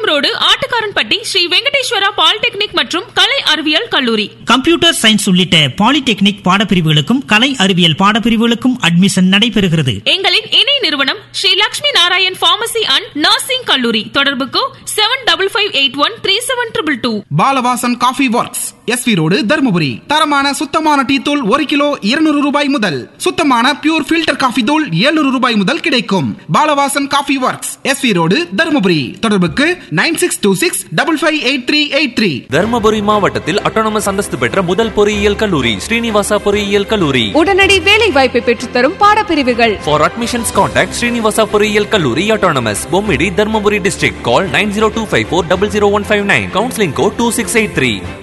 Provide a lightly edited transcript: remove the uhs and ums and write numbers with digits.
Road, Attukaranpatti Sri Venkateswara polytechnic மற்றும் கலை அறிவியல் கல்லூரி. கம்ப்யூட்டர் சயின்ஸ் உள்ளிட்ட பாலிடெக்னிக் பாடப்பிரிவுகளுக்கும் கலை அறிவியல் பாடப்பிரிவுகளுக்கும் அட்மிஷன் நடைபெறுகிறது. எங்களின் இணை நிறுவனம் Sri Lakshmi Narayan pharmacy and nursing கல்லூரி. தொடர்புக்கு 7558137222. Balavasan coffee works, SV road, Dharmapuri. தரமான சுத்தமான டீ தூள் 1 கிலோ 200 ரூபாய் முதல். சுத்தமான பியூர் ஃபில்டர் காஃபி தூள் 700 ரூபாய் முதல் கிடைக்கும். Balavasan coffee works, SV road, Dharmapuri. தொடர்புக்கு 9626558383. தருமபுரி மாவட்டத்தில் அட்டானமஸ் அந்தஸ்து பெற்ற முதல் பொறியியல் கல்லூரி ஸ்ரீனிவாசா பொறியியல் கல்லூரி. உடனடி வேலை வாய்ப்பை பெற்றுத்தரும் பாடப்பிரிவுகள். For admissions contact ஸ்ரீனிவாசா பொறியியல் கல்லூரி autonomous, Bommidi, Dharmapuri district. Call 9025400159. Counseling code 2683.